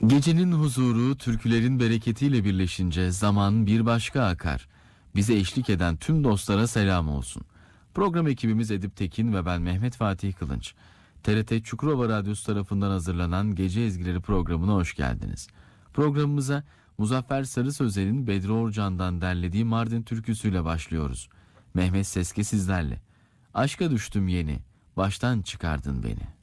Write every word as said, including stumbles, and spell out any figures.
Gecenin huzuru türkülerin bereketiyle birleşince zaman bir başka akar. Bize eşlik eden tüm dostlara selam olsun. Program ekibimiz Edip Tekin ve ben Mehmet Fatih Kılınç. T R T Çukurova Radyosu tarafından hazırlanan Gece Ezgileri programına hoş geldiniz. Programımıza Muzaffer Sarı Sözer'in Bedri Orcan'dan derlediği Mardin türküsüyle başlıyoruz. Mehmet Seske sizlerle. Aşka düştüm yeni, baştan çıkardın beni.